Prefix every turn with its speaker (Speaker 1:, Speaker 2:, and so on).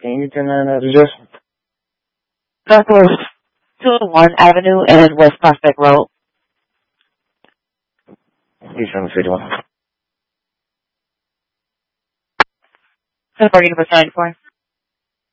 Speaker 1: Can you turn that address?
Speaker 2: Southwest 201 Avenue and West Prospect Road.
Speaker 1: East 51.
Speaker 2: 40% for.